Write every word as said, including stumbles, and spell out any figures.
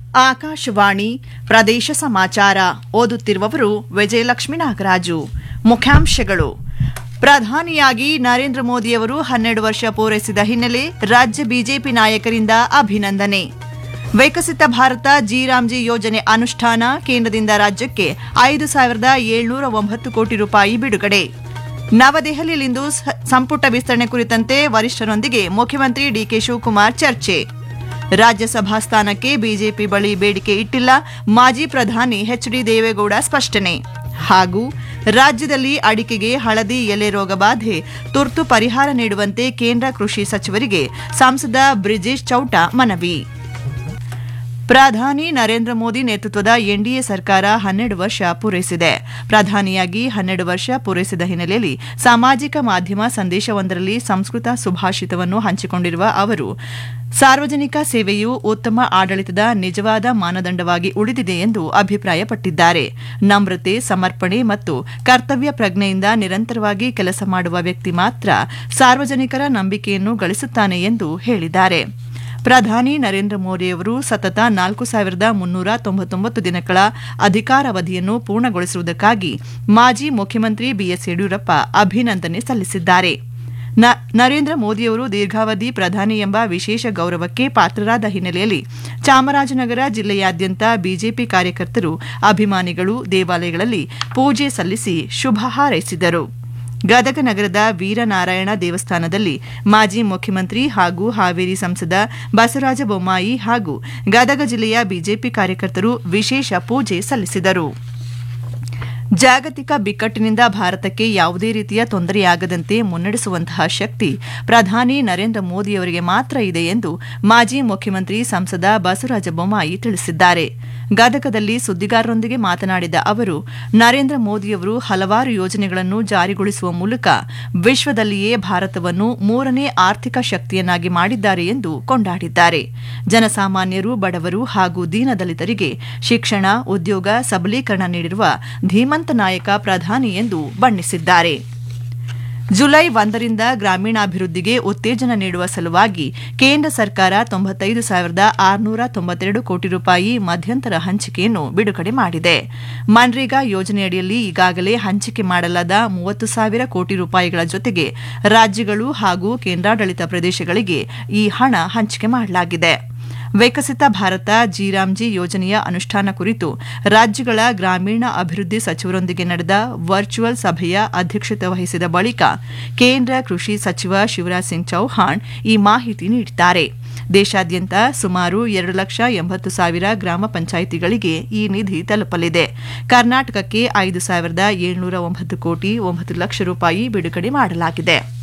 ಆಕಾಶವಾಣಿ ಪ್ರದೇಶ ಸಮಾಚಾರ ಓದುತ್ತಿರುವವರು ವಿಜಯಲಕ್ಷ್ಮಿ ನಾಗರಾಜು. ಮುಖ್ಯಾಂಶಗಳು: ಪ್ರಧಾನಿಯಾಗಿ ನರೇಂದ್ರ ಮೋದಿಯವರು ಹನ್ನೆರಡು ವರ್ಷ ಪೂರೈಸಿದ ಹಿನ್ನೆಲೆ ರಾಜ್ಯ ಬಿಜೆಪಿ ನಾಯಕರಿಂದ ಅಭಿನಂದನೆ. ವಿಕಸಿತ ಭಾರತ ಜಿರಾಮ್ಜಿ ಯೋಜನೆ ಅನುಷ್ಠಾನ, ಕೇಂದ್ರದಿಂದ ರಾಜ್ಯಕ್ಕೆ ಐದು ಸಾವಿರದ ಏಳ್ನೂರ ಒಂಬತ್ತು ಕೋಟಿ ರೂಪಾಯಿ ಬಿಡುಗಡೆ. ನವದೆಹಲಿಯಲ್ಲಿಂದು ಸಂಪುಟ ವಿಸ್ತರಣೆ ಕುರಿತಂತೆ ವರಿಷ್ಠರೊಂದಿಗೆ ಮುಖ್ಯಮಂತ್ರಿ ಡಿಕೆ ಶಿವಕುಮಾರ್ ಚರ್ಚೆ. ರಾಜ್ಯಸಭಾ ಸ್ಥಾನಕ್ಕೆ ಬಿಜೆಪಿ ಬಳಿ ಬೇಡಿಕೆ ಇಟ್ಟಿಲ್ಲ, ಮಾಜಿ ಪ್ರಧಾನಿ ಎಚ್ ಡಿ ದೇವೇಗೌಡ ಸ್ಪಷ್ಟನೆ. ಹಾಗೂ ರಾಜ್ಯದಲ್ಲಿ ಅಡಿಕೆಗೆ ಹಳದಿ ಎಲೆ ರೋಗ ಬಾಧೆ, ತುರ್ತು ಪರಿಹಾರ ನೀಡುವಂತೆ ಕೇಂದ್ರ ಕೃಷಿ ಸಚಿವರಿಗೆ ಸಂಸದ ಬ್ರಿಜೇಶ್ ಚೌಟ ಮನವಿ. ಪ್ರಧಾನಿ ನರೇಂದ್ರ ಮೋದಿ ನೇತೃತ್ವದ ಎನ್ಡಿಎ ಸರ್ಕಾರ ಹನ್ನೆರಡು ವರ್ಷ ಪೂರೈಸಿದೆ. ಪ್ರಧಾನಿಯಾಗಿ ಹನ್ನೆರಡು ವರ್ಷ ಪೂರೈಸಿದ ಹಿನ್ನೆಲೆಯಲ್ಲಿ ಸಾಮಾಜಿಕ ಮಾಧ್ಯಮ ಸಂದೇಶವೊಂದರಲ್ಲಿ ಸಂಸ್ಕೃತ ಸುಭಾಷಿತವನ್ನು ಹಂಚಿಕೊಂಡಿರುವ ಅವರು, ಸಾರ್ವಜನಿಕ ಸೇವೆಯು ಉತ್ತಮ ಆಡಳಿತದ ನಿಜವಾದ ಮಾನದಂಡವಾಗಿ ಉಳಿದಿದೆ ಎಂದು ಅಭಿಪ್ರಾಯಪಟ್ಟಿದ್ದಾರೆ. ನಮ್ರತೆ, ಸಮರ್ಪಣೆ ಮತ್ತು ಕರ್ತವ್ಯ ಪ್ರಜ್ಞೆಯಿಂದ ನಿರಂತರವಾಗಿ ಕೆಲಸ ಮಾಡುವ ವ್ಯಕ್ತಿ ಮಾತ್ರ ಸಾರ್ವಜನಿಕರ ನಂಬಿಕೆಯನ್ನು ಗಳಿಸುತ್ತಾನೆ ಎಂದು ಹೇಳಿದ್ದಾರೆ. ಪ್ರಧಾನಿ ನರೇಂದ್ರ ಮೋದಿಯವರು ಸತತ ನಾಲ್ಕು ಸಾವಿರದ ಮುನ್ನೂರ ತೊಂಬತ್ತೊಂಬತ್ತು ದಿನಗಳ ಅಧಿಕಾರಾವಧಿಯನ್ನು ಪೂರ್ಣಗೊಳಿಸಿರುವುದಕ್ಕಾಗಿ ಮಾಜಿ ಮುಖ್ಯಮಂತ್ರಿ ಬಿಎಸ್ ಯಡಿಯೂರಪ್ಪ ಅಭಿನಂದನೆ ಸಲ್ಲಿಸಿದ್ದಾರೆ. ನರೇಂದ್ರ ಮೋದಿಯವರು ದೀರ್ಘಾವಧಿ ಪ್ರಧಾನಿ ಎಂಬ ವಿಶೇಷ ಗೌರವಕ್ಕೆ ಪಾತ್ರರಾದ ಹಿನ್ನೆಲೆಯಲ್ಲಿ ಚಾಮರಾಜನಗರ ಜಿಲ್ಲೆಯಾದ್ಯಂತ ಬಿಜೆಪಿ ಕಾರ್ಯಕರ್ತರು, ಅಭಿಮಾನಿಗಳು ದೇವಾಲಯಗಳಲ್ಲಿ ಪೂಜೆ ಸಲ್ಲಿಸಿ ಶುಭ ಹಾರೈಸಿದರು. ಗದಗ ನಗರದ ವೀರನಾರಾಯಣ ದೇವಸ್ಥಾನದಲ್ಲಿ ಮಾಜಿ ಮುಖ್ಯಮಂತ್ರಿ ಹಾಗೂ ಹಾವೇರಿ ಸಂಸದ ಬಸವರಾಜ ಬೊಮ್ಮಾಯಿ ಹಾಗೂ ಗದಗ ಜಿಲ್ಲೆಯ ಬಿಜೆಪಿ ಕಾರ್ಯಕರ್ತರು ವಿಶೇಷ ಪೂಜೆ ಸಲ್ಲಿಸಿದರು. ಜಾಗತಿಕ ಬಿಕ್ಕಟ್ಟಿನಿಂದ ಭಾರತಕ್ಕೆ ಯಾವುದೇ ರೀತಿಯ ತೊಂದರೆಯಾಗದಂತೆ ಮುನ್ನಡೆಸುವಂತಹ ಶಕ್ತಿ ಪ್ರಧಾನಿ ನರೇಂದ್ರ ಮೋದಿಯವರಿಗೆ ಮಾತ್ರ ಇದೆ ಎಂದು ಮಾಜಿ ಮುಖ್ಯಮಂತ್ರಿ ಸಂಸದ ಬಸವರಾಜ ಬೊಮ್ಮಾಯಿ ತಿಳಿಸಿದ್ದಾರೆ. ಗದಗದಲ್ಲಿ ಸುದ್ದಿಗಾರರೊಂದಿಗೆ ಮಾತನಾಡಿದ ಅವರು, ನರೇಂದ್ರ ಮೋದಿಯವರು ಹಲವಾರು ಯೋಜನೆಗಳನ್ನು ಜಾರಿಗೊಳಿಸುವ ಮೂಲಕ ವಿಶ್ವದಲ್ಲಿಯೇ ಭಾರತವನ್ನು ಮೂರನೇ ಆರ್ಥಿಕ ಶಕ್ತಿಯನ್ನಾಗಿ ಮಾಡಿದ್ದಾರೆ ಎಂದು ಕೊಂಡಾಡಿದ್ದಾರೆ. ಜನಸಾಮಾನ್ಯರು, ಬಡವರು ಹಾಗೂ ದೀನದಲಿತರಿಗೆ ಶಿಕ್ಷಣ, ಉದ್ಯೋಗ, ಸಬಲೀಕರಣ ನೀಡಿರುವ ಧೀಮಂತ ನಾಯಕ ಪ್ರಧಾನಿ ಎಂದು ಬಣ್ಣಿಸಿದ್ದಾರೆ. ಜುಲೈ ಒಂದರಿಂದ ಗ್ರಾಮೀಣಾಭಿವೃದ್ಧಿಗೆ ಉತ್ತೇಜನ ನೀಡುವ ಸಲುವಾಗಿ ಕೇಂದ್ರ ಸರ್ಕಾರ ತೊಂಬತ್ತೈದು ಸಾವಿರದ ಆರುನೂರ ತೊಂಬತ್ತೆರಡು ಕೋಟಿ ರೂಪಾಯಿ ಮಧ್ಯಂತರ ಹಂಚಿಕೆಯನ್ನು ಬಿಡುಗಡೆ ಮಾಡಿದೆ. ಮನ್ರೇಗಾ ಯೋಜನೆಯಡಿಯಲ್ಲಿ ಈಗಾಗಲೇ ಹಂಚಿಕೆ ಮಾಡಲಾದ ಮೂವತ್ತು ಸಾವಿರ ಕೋಟಿ ರೂಪಾಯಿಗಳ ಜೊತೆಗೆ ರಾಜ್ಯಗಳು ಹಾಗೂ ಕೇಂದ್ರಾಡಳಿತ ಪ್ರದೇಶಗಳಿಗೆ ಈ ಹಣ ಹಂಚಿಕೆ ಮಾಡಲಾಗಿದೆ. ವಿಕಸಿತ ಭಾರತ ಜಿರಾಮ್ಜಿ ಯೋಜನೆಯ ಅನುಷ್ಠಾನ ಕುರಿತು ರಾಜ್ಯಗಳ ಗ್ರಾಮೀಣ ಅಭಿವೃದ್ಧಿ ಸಚಿವರೊಂದಿಗೆ ನಡೆದ ವರ್ಚುವಲ್ ಸಭೆಯ ಅಧ್ಯಕ್ಷತೆ ವಹಿಸಿದ ಬಳಿಕ ಕೇಂದ್ರ ಕೃಷಿ ಸಚಿವ ಶಿವರಾಜ್ ಸಿಂಗ್ ಚೌಹಾಣ್ ಈ ಮಾಹಿತಿ ನೀಡಿದ್ದಾರೆ. ದೇಶಾದ್ಯಂತ ಸುಮಾರು ಎರಡು ಲಕ್ಷ ಎಂಬತ್ತು ಸಾವಿರ ಗ್ರಾಮ ಪಂಚಾಯಿತಿಗಳಿಗೆ ಈ ನಿಧಿ ತಲುಪಲಿದೆ. ಕರ್ನಾಟಕಕ್ಕೆ ಐದು ಸಾವಿರದ ಏಳ್ನೂರ ಒಂಬತ್ತು ಕೋಟಿ ಒಂಬತ್ತು ಲಕ್ಷ ರೂಪಾಯಿ ಬಿಡುಗಡೆ ಮಾಡಲಾಗಿದೆ.